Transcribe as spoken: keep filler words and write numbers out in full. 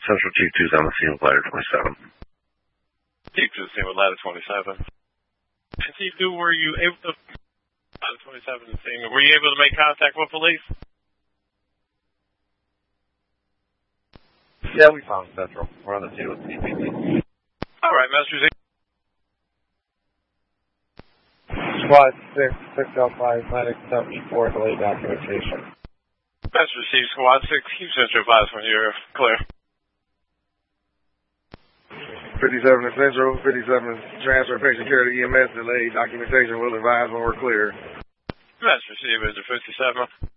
Central Chief two seven, scene with ladder twenty-seven. Chief two, scene with ladder twenty-seven. Chief two, were you able to, ladder twenty-seven, scene, were you able to make contact with police? Yeah, we found Central. We're on the scene with P P D. Alright, Master Z. Squad six, six oh five, medic seven four, delayed documentation. Master received Squad six, keep Central advised when you're clear. fifty-seven to Central, fifty-seven transfer patient care to E M S, delayed documentation, will advise when we're clear. Master received, Major fifty-seven.